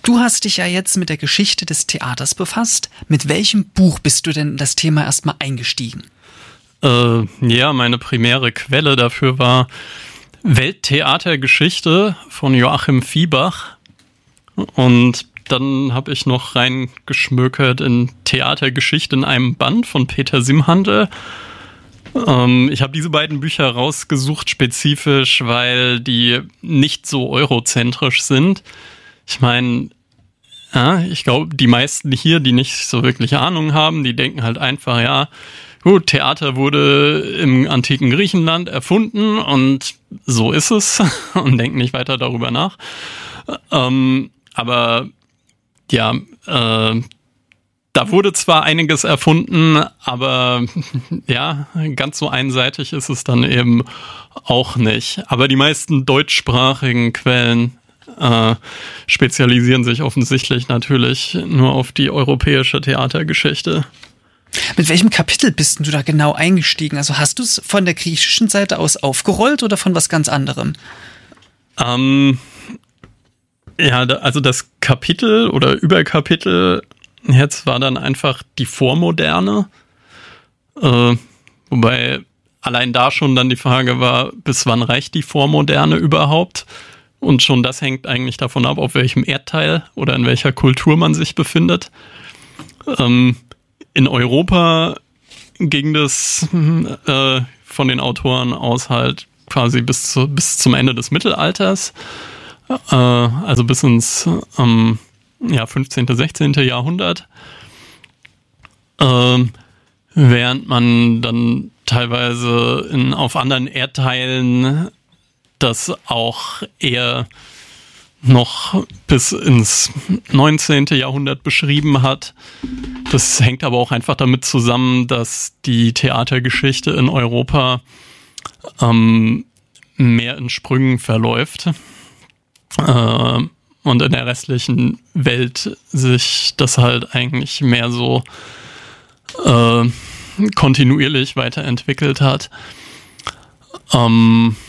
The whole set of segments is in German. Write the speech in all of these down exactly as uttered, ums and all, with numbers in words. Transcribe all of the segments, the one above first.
Du hast dich ja jetzt mit der Geschichte des Theaters befasst. Mit welchem Buch bist du denn in das Thema erstmal eingestiegen? Äh, ja, meine primäre Quelle dafür war Welttheatergeschichte von Joachim Viehbach. Und dann habe ich noch reingeschmökert in Theatergeschichte in einem Band von Peter Simhandel. Ähm, ich habe diese beiden Bücher rausgesucht spezifisch, weil die nicht so eurozentrisch sind. Ich meine, ja, ich glaube, die meisten hier, die nicht so wirklich Ahnung haben, die denken halt einfach, ja, gut, Theater wurde im antiken Griechenland erfunden und so ist es und denken nicht weiter darüber nach. Ähm, aber ja, äh, da wurde zwar einiges erfunden, aber ja, ganz so einseitig ist es dann eben auch nicht. Aber die meisten deutschsprachigen Quellen äh, spezialisieren sich offensichtlich natürlich nur auf die europäische Theatergeschichte. Mit welchem Kapitel bist du da genau eingestiegen? Also hast du es von der griechischen Seite aus aufgerollt oder von was ganz anderem? Ähm, ja, da, also das Kapitel oder Überkapitel jetzt war dann einfach die Vormoderne, äh, wobei allein da schon dann die Frage war, bis wann reicht die Vormoderne überhaupt? Und schon das hängt eigentlich davon ab, auf welchem Erdteil oder in welcher Kultur man sich befindet. Ähm, in Europa ging das äh, von den Autoren aus halt quasi bis, zu, bis zum Ende des Mittelalters, äh, also bis ins ähm, ja, fünfzehnten, sechzehnten Jahrhundert, ähm, während man dann teilweise in, auf anderen Erdteilen das auch eher noch bis ins neunzehnten Jahrhundert beschrieben hat. Das hängt aber auch einfach damit zusammen, dass die Theatergeschichte in Europa ähm, mehr in Sprüngen verläuft äh, und in der restlichen Welt sich das halt eigentlich mehr so äh, kontinuierlich weiterentwickelt hat. Ähm,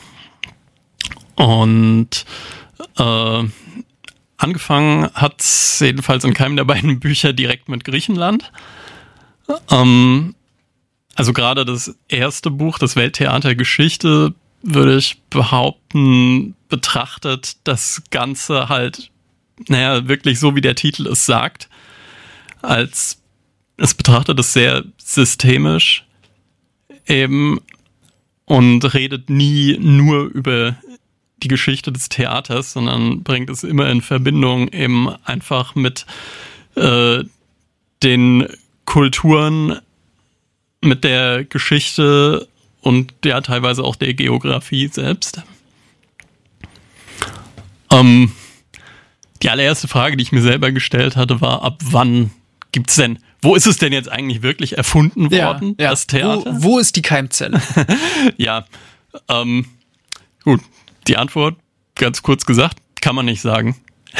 und äh, angefangen hat es jedenfalls in keinem der beiden Bücher direkt mit Griechenland. Ähm, also gerade das erste Buch, das Welttheatergeschichte, würde ich behaupten, betrachtet das Ganze halt, naja, wirklich so, wie der Titel es sagt, als es betrachtet es sehr systemisch eben und redet nie nur über die Geschichte des Theaters, sondern bringt es immer in Verbindung eben einfach mit äh, den Kulturen, mit der Geschichte und ja teilweise auch der Geografie selbst. Ähm, die allererste Frage, die ich mir selber gestellt hatte, war, ab wann gibt's denn, wo ist es denn jetzt eigentlich wirklich erfunden worden, ja, ja. das Theater? Wo, wo ist die Keimzelle? ja, ähm, gut. Die Antwort, ganz kurz gesagt, kann man nicht sagen.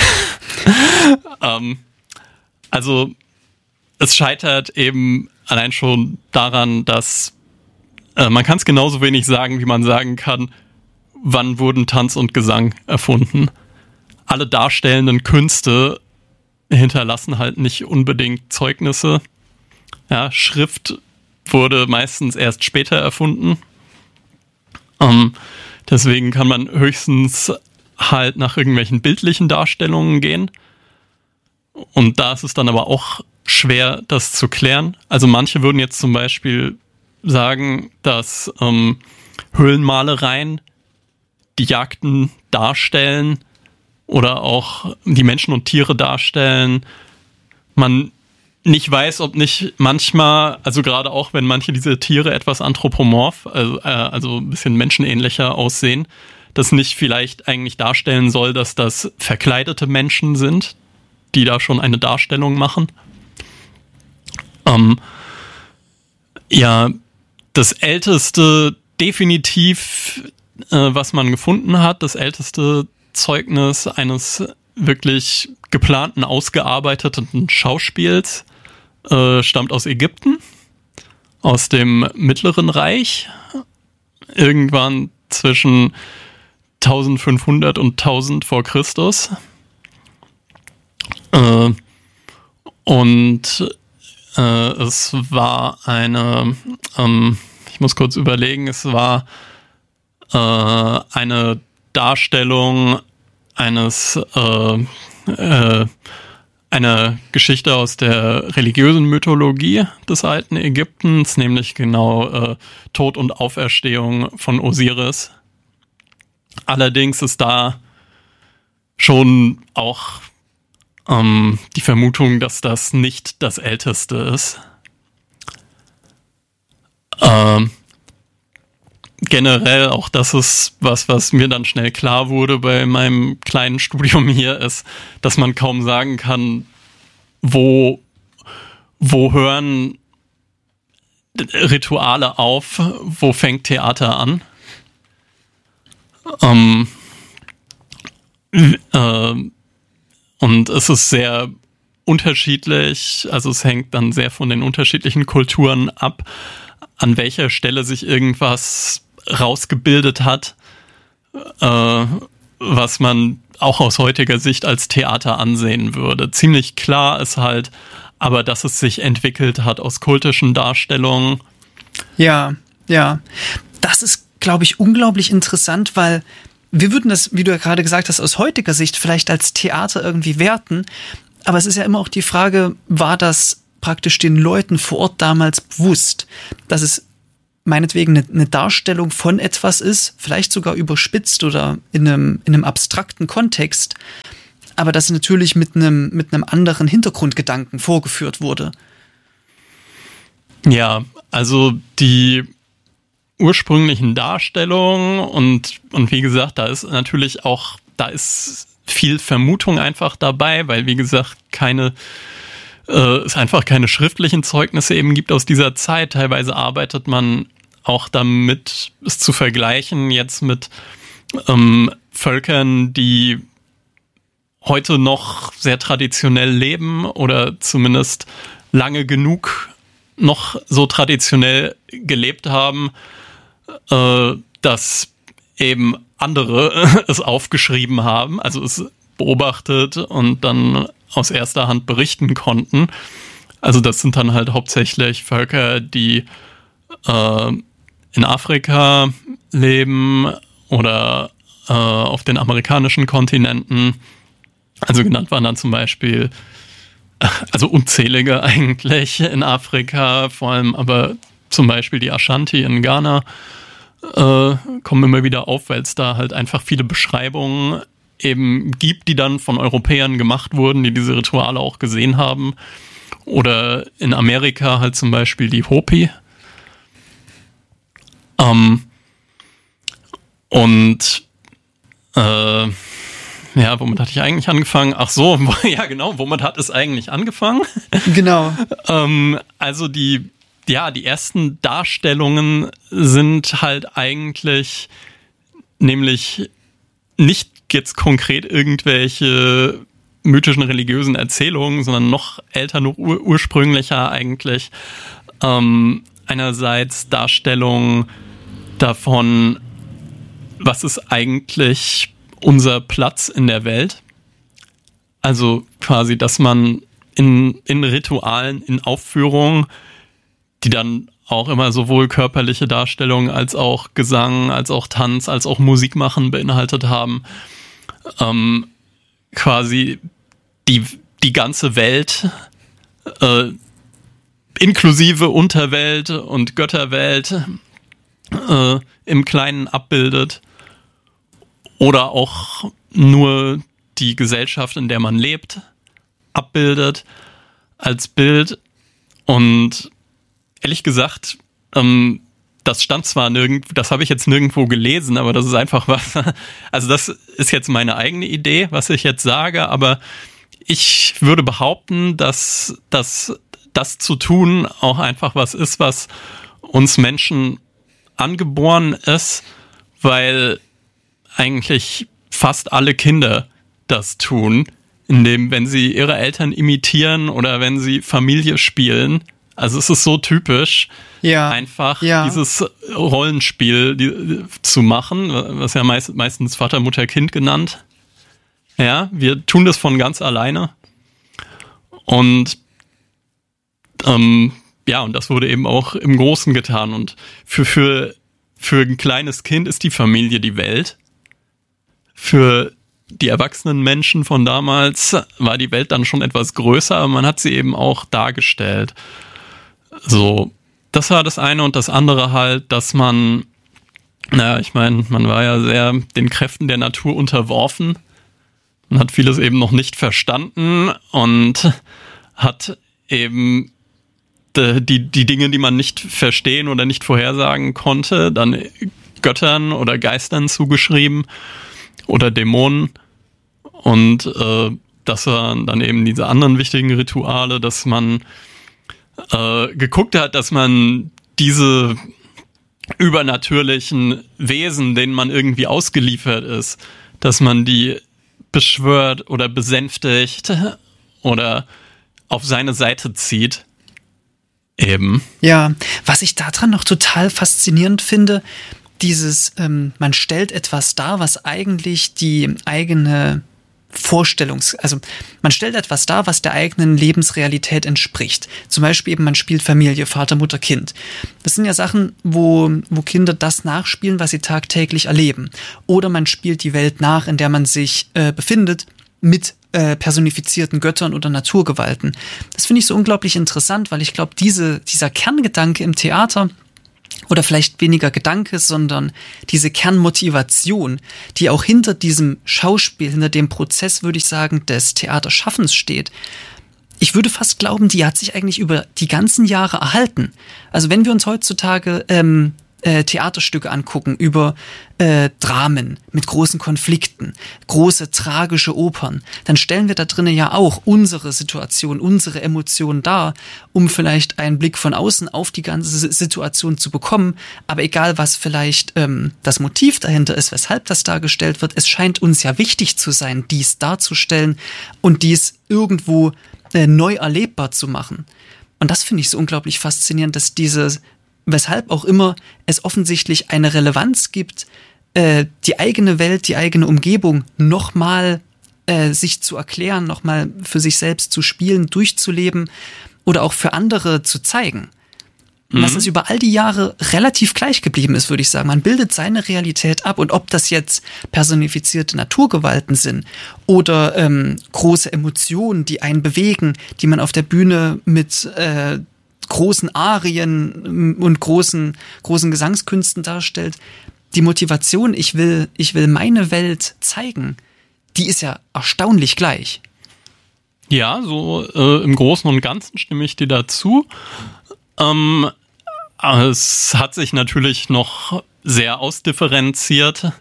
ähm, also es scheitert eben allein schon daran, dass äh, man kann es genauso wenig sagen, wie man sagen kann, wann wurden Tanz und Gesang erfunden. Alle darstellenden Künste hinterlassen halt nicht unbedingt Zeugnisse. Ja, Schrift wurde meistens erst später erfunden. Ähm, Deswegen kann man höchstens halt nach irgendwelchen bildlichen Darstellungen gehen. Und da ist es dann aber auch schwer, das zu klären. Also manche würden jetzt zum Beispiel sagen, dass ähm, Höhlenmalereien die Jagden darstellen oder auch die Menschen und Tiere darstellen. Man nicht weiß, ob nicht manchmal, also gerade auch, wenn manche dieser Tiere etwas anthropomorph, also, äh, also ein bisschen menschenähnlicher aussehen, das nicht vielleicht eigentlich darstellen soll, dass das verkleidete Menschen sind, die da schon eine Darstellung machen. Ähm, ja, das älteste definitiv, äh, was man gefunden hat, das älteste Zeugnis eines wirklich geplanten, ausgearbeiteten Schauspiels äh, stammt aus Ägypten, aus dem Mittleren Reich, irgendwann zwischen eintausendfünfhundert und tausend vor Christus. Äh, und äh, es war eine, ähm, ich muss kurz überlegen, es war äh, eine Darstellung eines, äh, äh, eine Geschichte aus der religiösen Mythologie des alten Ägyptens, nämlich genau äh, Tod und Auferstehung von Osiris. Allerdings ist da schon auch ähm, die Vermutung, dass das nicht das Älteste ist. Ähm, generell auch das ist was, was mir dann schnell klar wurde bei meinem kleinen Studium hier, ist, dass man kaum sagen kann, wo, wo hören Rituale auf, wo fängt Theater an. Ähm, äh, und es ist sehr unterschiedlich, also es hängt dann sehr von den unterschiedlichen Kulturen ab, an welcher Stelle sich irgendwas rausgebildet hat, äh, was man auch aus heutiger Sicht als Theater ansehen würde. Ziemlich klar ist halt, aber dass es sich entwickelt hat aus kultischen Darstellungen. Ja, ja. Das ist, glaube ich, unglaublich interessant, weil wir würden das, wie du ja gerade gesagt hast, aus heutiger Sicht vielleicht als Theater irgendwie werten, aber es ist ja immer auch die Frage, war das praktisch den Leuten vor Ort damals bewusst, dass es meinetwegen eine, eine Darstellung von etwas ist, vielleicht sogar überspitzt oder in einem, in einem abstrakten Kontext, aber dass natürlich mit einem, mit einem anderen Hintergrundgedanken vorgeführt wurde. Ja, also die ursprünglichen Darstellungen und, und wie gesagt, da ist natürlich auch, da ist viel Vermutung einfach dabei, weil wie gesagt, keine, äh, es einfach keine schriftlichen Zeugnisse eben gibt aus dieser Zeit. Teilweise arbeitet man auch damit, es zu vergleichen jetzt mit ähm, Völkern, die heute noch sehr traditionell leben oder zumindest lange genug noch so traditionell gelebt haben, äh, dass eben andere es aufgeschrieben haben, also es beobachtet und dann aus erster Hand berichten konnten. Also das sind dann halt hauptsächlich Völker, die äh, in Afrika leben oder äh, auf den amerikanischen Kontinenten. Also genannt waren dann zum Beispiel, also unzählige eigentlich in Afrika, vor allem aber zum Beispiel die Ashanti in Ghana äh, kommen immer wieder auf, weil es da halt einfach viele Beschreibungen eben gibt, die dann von Europäern gemacht wurden, die diese Rituale auch gesehen haben. Oder in Amerika halt zum Beispiel die Hopi. Ähm, und äh, ja, womit hatte ich eigentlich angefangen? Ach so, ja genau, womit hat es eigentlich angefangen? Genau. ähm, also die, ja, die ersten Darstellungen sind halt eigentlich nämlich nicht jetzt konkret irgendwelche mythischen religiösen Erzählungen, sondern noch älter, noch ur- ursprünglicher eigentlich. Ähm, einerseits Darstellungen davon, was ist eigentlich unser Platz in der Welt. Also quasi, dass man in, in Ritualen, in Aufführungen, die dann auch immer sowohl körperliche Darstellungen als auch Gesang, als auch Tanz, als auch Musik machen beinhaltet haben, ähm, quasi die, die ganze Welt, äh, inklusive Unterwelt und Götterwelt, äh, im Kleinen abbildet. Oder auch nur die Gesellschaft, in der man lebt, abbildet als Bild. Und ehrlich gesagt, ähm, das stand zwar nirgendwo, das habe ich jetzt nirgendwo gelesen, aber das ist einfach was, also das ist jetzt meine eigene Idee, was ich jetzt sage, aber ich würde behaupten, dass, dass das zu tun auch einfach was ist, was uns Menschen angeboren ist, weil eigentlich fast alle Kinder das tun, indem, wenn sie ihre Eltern imitieren oder wenn sie Familie spielen. Also es ist so typisch, ja, einfach ja. dieses Rollenspiel die, zu machen, was ja meist, meistens Vater, Mutter, Kind genannt. Ja, wir tun das von ganz alleine. Und ähm, ja, und das wurde eben auch im Großen getan. Und für, für, für ein kleines Kind ist die Familie die Welt. Für die erwachsenen Menschen von damals war die Welt dann schon etwas größer, aber man hat sie eben auch dargestellt. So, das war das eine, und das andere halt, dass man, naja, ich meine, man war ja sehr den Kräften der Natur unterworfen. Man hat vieles eben noch nicht verstanden und hat eben die, die, die Dinge, die man nicht verstehen oder nicht vorhersagen konnte, dann Göttern oder Geistern zugeschrieben oder Dämonen. Und äh, das waren dann eben diese anderen wichtigen Rituale, dass man äh, geguckt hat, dass man diese übernatürlichen Wesen, denen man irgendwie ausgeliefert ist, dass man die beschwört oder besänftigt oder auf seine Seite zieht. Eben. Ja, was ich daran noch total faszinierend finde, dieses, ähm, man stellt etwas dar, was eigentlich die eigene Vorstellungs-, also man stellt etwas dar, was der eigenen Lebensrealität entspricht. Zum Beispiel eben, man spielt Familie, Vater, Mutter, Kind. Das sind ja Sachen, wo, wo Kinder das nachspielen, was sie tagtäglich erleben. Oder man spielt die Welt nach, in der man sich äh, befindet, mit äh, personifizierten Göttern oder Naturgewalten. Das finde ich so unglaublich interessant, weil ich glaube, diese, dieser Kerngedanke im Theater, oder vielleicht weniger Gedanke, sondern diese Kernmotivation, die auch hinter diesem Schauspiel, hinter dem Prozess, würde ich sagen, des Theaterschaffens steht. Ich würde fast glauben, die hat sich eigentlich über die ganzen Jahre erhalten. Also wenn wir uns heutzutage ähm, äh, Theaterstücke angucken über äh, Dramen mit großen Konflikten, große tragische Opern, dann stellen wir da drinnen ja auch unsere Situation, unsere Emotionen dar, um vielleicht einen Blick von außen auf die ganze Situation zu bekommen. Aber egal, was vielleicht ähm, das Motiv dahinter ist, weshalb das dargestellt wird, es scheint uns ja wichtig zu sein, dies darzustellen und dies irgendwo äh, neu erlebbar zu machen. Und das finde ich so unglaublich faszinierend, dass diese, weshalb auch immer es offensichtlich eine Relevanz gibt, äh, die eigene Welt, die eigene Umgebung nochmal äh, sich zu erklären, nochmal für sich selbst zu spielen, durchzuleben oder auch für andere zu zeigen. Und dass es über all die Jahre relativ gleich geblieben ist, würde ich sagen. Man bildet seine Realität ab, und ob das jetzt personifizierte Naturgewalten sind oder ähm, große Emotionen, die einen bewegen, die man auf der Bühne mit äh, großen Arien und großen, großen Gesangskünsten darstellt. Die Motivation, ich will, ich will meine Welt zeigen, die ist ja erstaunlich gleich. Ja, so äh, im Großen und Ganzen stimme ich dir dazu. Ähm, es hat sich natürlich noch sehr ausdifferenziert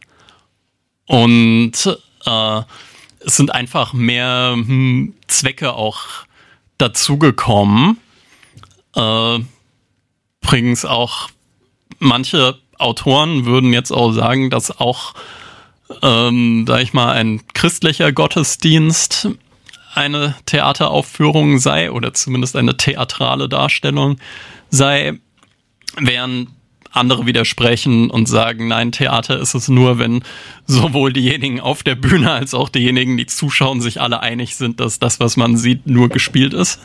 und äh, es sind einfach mehr hm, Zwecke auch dazugekommen. Äh, übrigens auch manche Autoren würden jetzt auch sagen, dass auch, ähm, sag ich mal, ein christlicher Gottesdienst eine Theateraufführung sei oder zumindest eine theatrale Darstellung sei, während andere widersprechen und sagen, nein, Theater ist es nur, wenn sowohl diejenigen auf der Bühne als auch diejenigen, die zuschauen, sich alle einig sind, dass das, was man sieht, nur gespielt ist.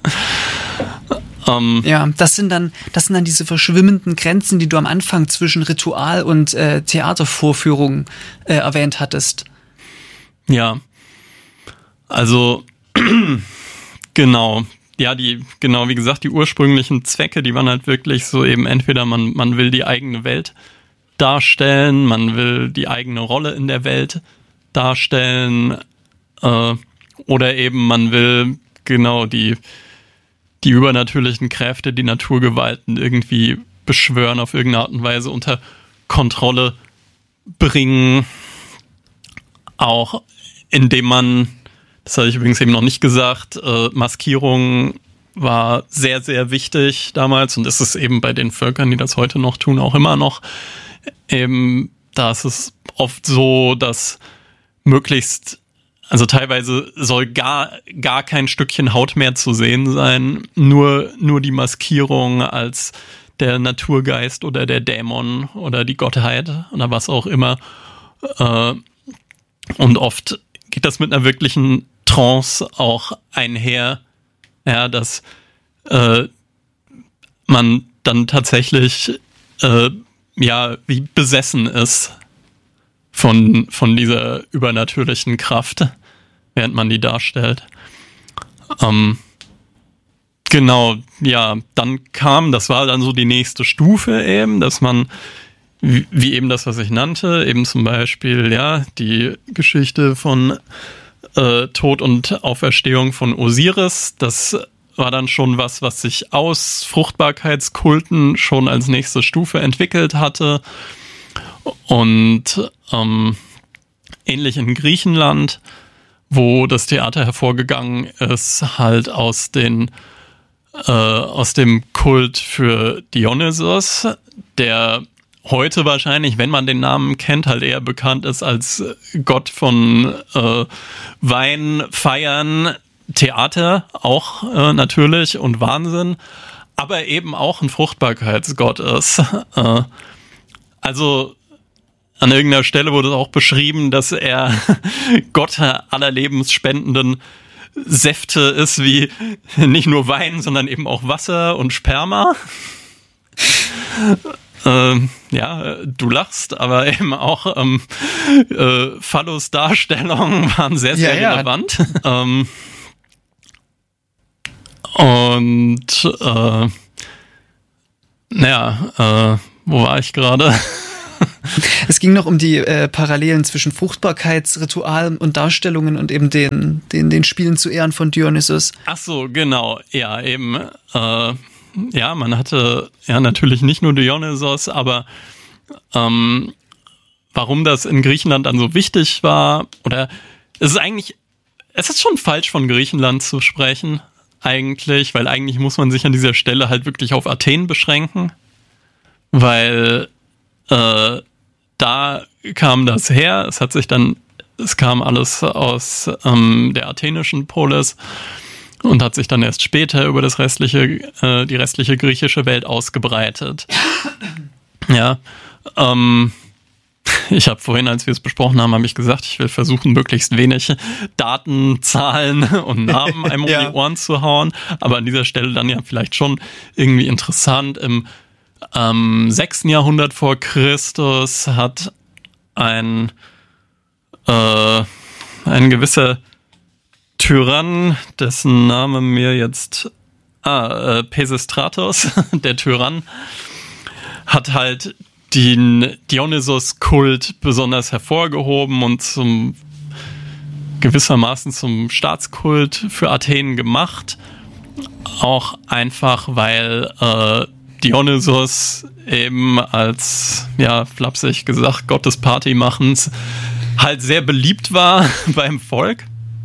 um, ja, das sind dann, das sind dann diese verschwimmenden Grenzen, die du am Anfang zwischen Ritual und äh, Theatervorführung äh, erwähnt hattest. Ja. Also, genau, ja, die, genau, wie gesagt, die ursprünglichen Zwecke, die waren halt wirklich so eben, entweder man, man will die eigene Welt darstellen, man will die eigene Rolle in der Welt darstellen, äh, oder eben man will, genau, die, die übernatürlichen Kräfte, die Naturgewalten irgendwie beschwören, auf irgendeine Art und Weise unter Kontrolle bringen, auch indem man, das habe ich übrigens eben noch nicht gesagt, äh, Maskierung war sehr, sehr wichtig damals, und ist es eben bei den Völkern, die das heute noch tun, auch immer noch. Eben, da ist es oft so, dass möglichst, also teilweise soll gar, gar kein Stückchen Haut mehr zu sehen sein, nur, nur die Maskierung als der Naturgeist oder der Dämon oder die Gottheit oder was auch immer. Äh, und oft geht das mit einer wirklichen Trance auch einher, Ja, dass äh, man dann tatsächlich äh, ja wie besessen ist von, von dieser übernatürlichen Kraft, während man die darstellt. Ähm, genau, ja, dann kam, das war dann so die nächste Stufe eben, dass man, wie, wie eben das, was ich nannte, eben zum Beispiel, ja, die Geschichte von äh, Tod und Auferstehung von Osiris, das war dann schon was, was sich aus Fruchtbarkeitskulten schon als nächste Stufe entwickelt hatte. Und ähm, ähnlich in Griechenland, wo das Theater hervorgegangen ist, halt aus den äh, aus dem Kult für Dionysos, der heute wahrscheinlich, wenn man den Namen kennt, halt eher bekannt ist als Gott von äh, Wein, Feiern, Theater auch äh, natürlich und Wahnsinn, aber eben auch ein Fruchtbarkeitsgott ist. Äh, also an irgendeiner Stelle wurde auch beschrieben, dass er Gott aller lebensspendenden Säfte ist, wie nicht nur Wein, sondern eben auch Wasser und Sperma. ähm, ja, du lachst, aber eben auch ähm, äh, Phallus-Darstellungen waren sehr, sehr ja, relevant. Ja. Ähm, und äh, naja, äh, wo war ich gerade? Es ging noch um die äh, Parallelen zwischen Fruchtbarkeitsritualen und Darstellungen und eben den, den, den Spielen zu Ehren von Dionysos. Ach so, genau. Ja, eben. Äh, ja, man hatte ja natürlich nicht nur Dionysos, aber ähm, warum das in Griechenland dann so wichtig war, oder es ist eigentlich, es ist schon falsch von Griechenland zu sprechen, eigentlich, weil eigentlich muss man sich an dieser Stelle halt wirklich auf Athen beschränken, weil äh, da kam das her, es hat sich dann, es kam alles aus ähm, der athenischen Polis und hat sich dann erst später über das restliche, äh, die restliche griechische Welt ausgebreitet. Ja, ähm, ich habe vorhin, als wir es besprochen haben, habe ich gesagt, ich will versuchen, möglichst wenig Daten, Zahlen und Namen einem um ja. die Ohren zu hauen, aber an dieser Stelle dann ja vielleicht schon irgendwie interessant. Im ähm, sechsten Jahrhundert vor Christus hat ein äh, ein gewisser Tyrann, dessen Name mir jetzt ah, äh, Pisistratos, der Tyrann, hat halt den Dionysos-Kult besonders hervorgehoben und zum gewissermaßen zum Staatskult für Athen gemacht. Auch einfach, weil äh, Dionysos eben als, ja, flapsig gesagt, Gott des Partymachens halt sehr beliebt war beim Volk.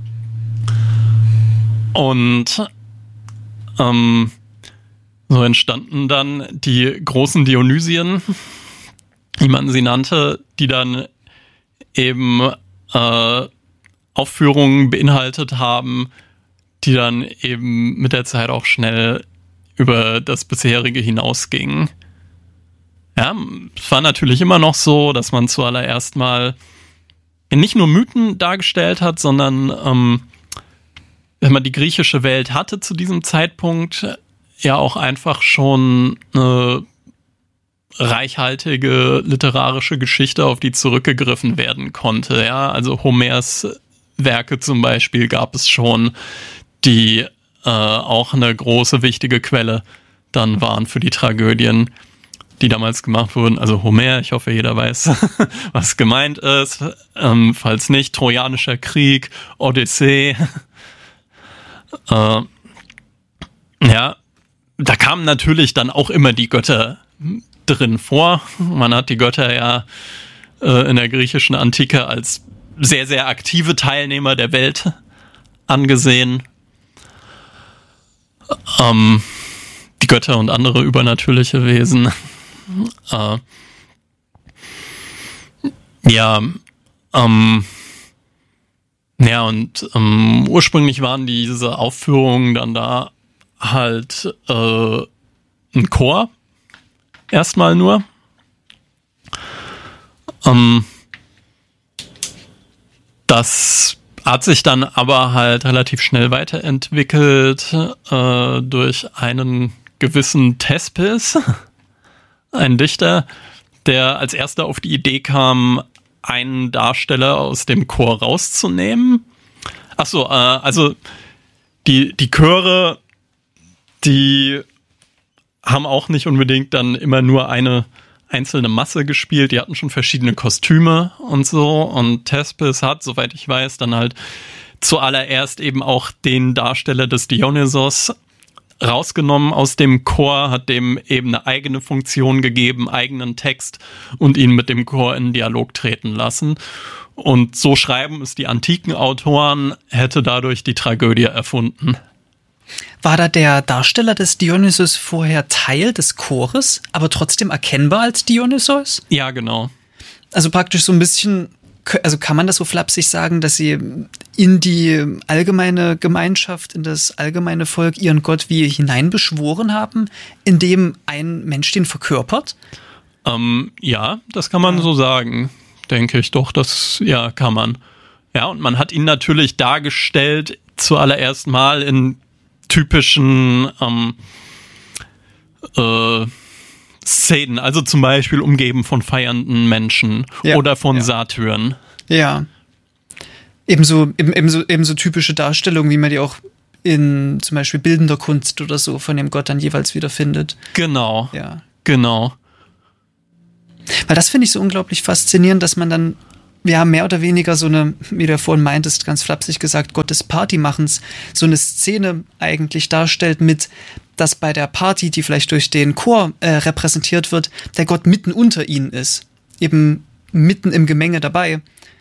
Und ähm, so entstanden dann die großen Dionysien, wie man sie nannte, die dann eben äh, Aufführungen beinhaltet haben, die dann eben mit der Zeit auch schnell über das bisherige hinausgingen. Ja, es war natürlich immer noch so, dass man zuallererst mal nicht nur Mythen dargestellt hat, sondern ähm, wenn man die griechische Welt hatte zu diesem Zeitpunkt, ja auch einfach schon eine reichhaltige literarische Geschichte, auf die zurückgegriffen werden konnte. Ja, also Homers Werke zum Beispiel gab es schon, die äh, auch eine große, wichtige Quelle dann waren für die Tragödien, die damals gemacht wurden. Also Homer, ich hoffe, jeder weiß, was gemeint ist. Ähm, falls nicht, Trojanischer Krieg, Odyssee. Äh, ja, da kamen natürlich dann auch immer die Götter drin vor. Man hat die Götter ja äh, in der griechischen Antike als sehr, sehr aktive Teilnehmer der Welt angesehen. Ähm, die Götter und andere übernatürliche Wesen. Äh, ja, ähm, ja, und ähm, ursprünglich waren diese Aufführungen dann da halt äh, ein Chor. Erstmal nur. Ähm, das hat sich dann aber halt relativ schnell weiterentwickelt äh, durch einen gewissen Thespis, ein Dichter, der als erster auf die Idee kam, einen Darsteller aus dem Chor rauszunehmen. Ach so, äh, also die, die Chöre, die haben auch nicht unbedingt dann immer nur eine einzelne Masse gespielt, die hatten schon verschiedene Kostüme und so, und Thespis hat, soweit ich weiß, dann halt zuallererst eben auch den Darsteller des Dionysos rausgenommen aus dem Chor, hat dem eben eine eigene Funktion gegeben, eigenen Text und ihn mit dem Chor in Dialog treten lassen. Und so schreiben es die antiken Autoren, hätte dadurch die Tragödie erfunden. War da der Darsteller des Dionysos vorher Teil des Chores, aber trotzdem erkennbar als Dionysos? Ja, genau. Also praktisch so ein bisschen, also kann man das so flapsig sagen, dass sie in die allgemeine Gemeinschaft, in das allgemeine Volk ihren Gott wie hineinbeschworen haben, indem ein Mensch den verkörpert? Ähm, ja, das kann man ja so sagen, denke ich doch. Das, ja, kann man. Ja, und man hat ihn natürlich dargestellt, zuallererst mal in typischen ähm, äh, Szenen, also zum Beispiel umgeben von feiernden Menschen, ja, oder von ja. Satyren. Ja. Ebenso, eben, ebenso, ebenso typische Darstellungen, wie man die auch in zum Beispiel bildender Kunst oder so von dem Gott dann jeweils wiederfindet. Genau. Ja. Genau. Weil das finde ich so unglaublich faszinierend, dass man dann ja mehr oder weniger so eine, wie du vorhin meintest, ganz flapsig gesagt, Gott des Partymachens, so eine Szene eigentlich darstellt mit, dass bei der Party, die vielleicht durch den Chor äh, repräsentiert wird, der Gott mitten unter ihnen ist. Eben mitten im Gemenge dabei.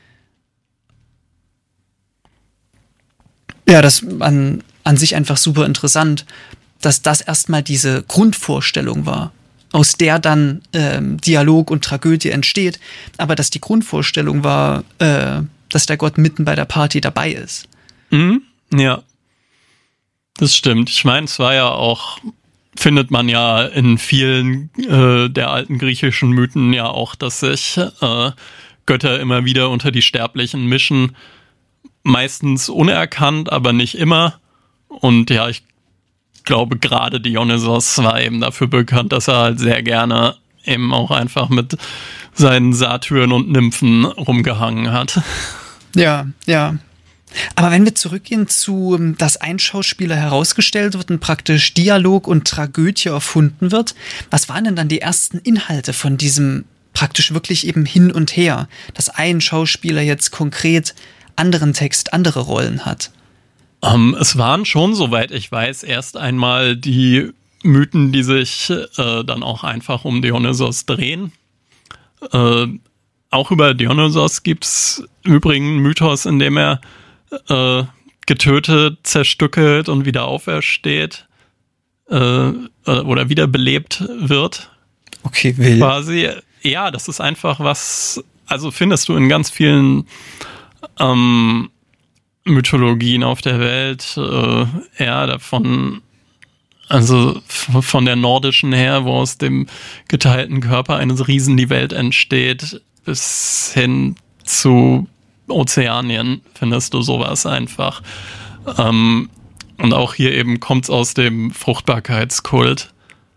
Ja, das an, an sich einfach super interessant, dass das erstmal diese Grundvorstellung war, aus der dann ähm, Dialog und Tragödie entsteht, aber dass die Grundvorstellung war, äh, dass der Gott mitten bei der Party dabei ist. Mhm, ja, das stimmt. Ich meine, es war ja auch, findet man ja in vielen äh, der alten griechischen Mythen ja auch, dass sich äh, Götter immer wieder unter die Sterblichen mischen, meistens unerkannt, aber nicht immer. Und ja, ich glaube, gerade Dionysos war eben dafür bekannt, dass er halt sehr gerne eben auch einfach mit seinen Satyren und Nymphen rumgehangen hat. Ja, ja. Aber wenn wir zurückgehen zu, dass ein Schauspieler herausgestellt wird und praktisch Dialog und Tragödie erfunden wird, was waren denn dann die ersten Inhalte von diesem praktisch wirklich eben hin und her, dass ein Schauspieler jetzt konkret anderen Text, andere Rollen hat? Um, es waren schon, soweit ich weiß, erst einmal die Mythen, die sich äh, dann auch einfach um Dionysos drehen. Äh, auch über Dionysos gibt's übrigens einen Mythos, in dem er äh, getötet, zerstückelt und wieder aufersteht äh, oder wiederbelebt wird. Okay, wild. Quasi. Ja, das ist einfach was, also findest du in ganz vielen ähm, Mythologien auf der Welt, äh, ja, davon, also von der nordischen her, wo aus dem geteilten Körper eines Riesen die Welt entsteht, bis hin zu Ozeanien findest du sowas einfach. Ähm, und auch hier eben kommt's aus dem Fruchtbarkeitskult.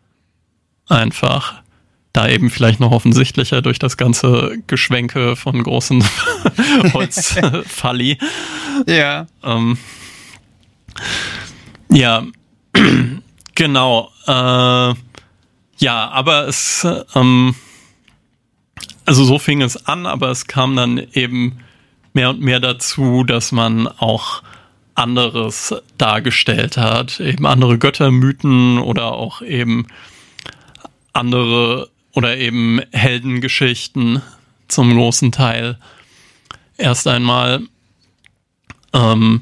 Einfach. Da eben vielleicht noch offensichtlicher durch das ganze Geschwenke von großen Holzfalli. Ja. Ähm, ja, genau. Äh, ja, aber es, ähm, also so fing es an, aber es kam dann eben mehr und mehr dazu, dass man auch anderes dargestellt hat. Eben andere Göttermythen oder auch eben andere oder eben Heldengeschichten zum großen Teil. Erst einmal. Ähm,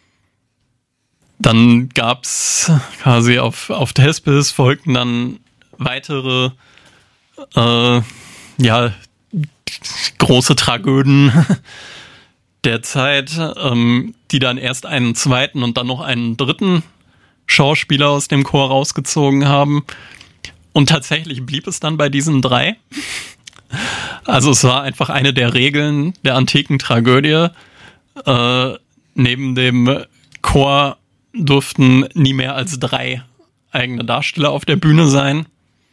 dann gab's quasi auf, auf Thespis folgten dann weitere äh, ja, große Tragöden der Zeit, ähm, die dann erst einen zweiten und dann noch einen dritten Schauspieler aus dem Chor rausgezogen haben. Und tatsächlich blieb es dann bei diesen drei. Also es war einfach eine der Regeln der antiken Tragödie, äh, neben dem Chor durften nie mehr als drei eigene Darsteller auf der Bühne sein.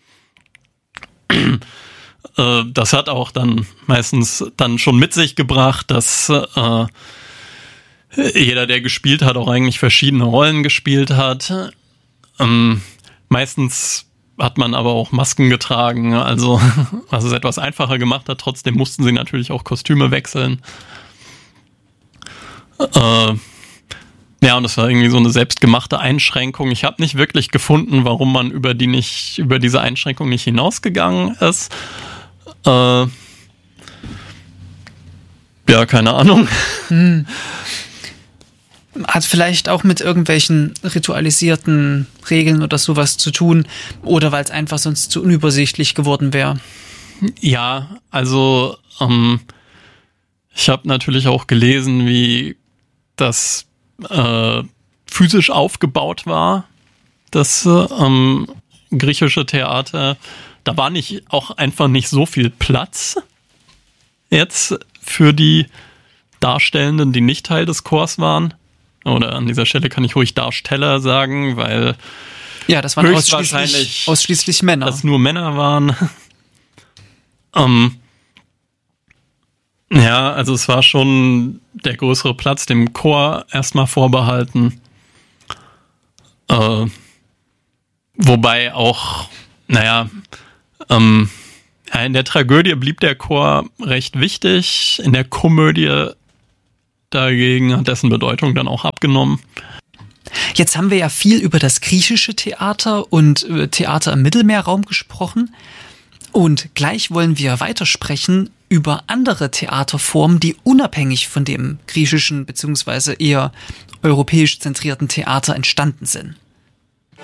äh, das hat auch dann meistens dann schon mit sich gebracht, dass äh, jeder, der gespielt hat, auch eigentlich verschiedene Rollen gespielt hat. Ähm, meistens hat man aber auch Masken getragen, also was es etwas einfacher gemacht hat. Trotzdem mussten sie natürlich auch Kostüme wechseln. Äh, ja, und das war irgendwie so eine selbstgemachte Einschränkung. Ich habe nicht wirklich gefunden, warum man über die nicht, über diese Einschränkung nicht hinausgegangen ist. Äh, ja, keine Ahnung. Hm. Hat vielleicht auch mit irgendwelchen ritualisierten Regeln oder sowas zu tun oder weil es einfach sonst zu unübersichtlich geworden wäre. Ja, also ähm, ich habe natürlich auch gelesen, wie das äh, physisch aufgebaut war, das ähm, griechische Theater. Da war nicht auch einfach nicht so viel Platz jetzt für die Darstellenden, die nicht Teil des Chors waren. Oder an dieser Stelle kann ich ruhig Darsteller sagen, weil ja, das waren ausschließlich, ausschließlich Männer. Dass nur Männer waren. ähm, ja, also es war schon der größere Platz dem Chor erstmal vorbehalten. Äh, wobei auch, naja, ähm, ja, in der Tragödie blieb der Chor recht wichtig. In der Komödie dagegen hat dessen Bedeutung dann auch abgenommen. Jetzt haben wir ja viel über das griechische Theater und äh, Theater im Mittelmeerraum gesprochen. Und gleich wollen wir weitersprechen über andere Theaterformen, die unabhängig von dem griechischen bzw. eher europäisch zentrierten Theater entstanden sind.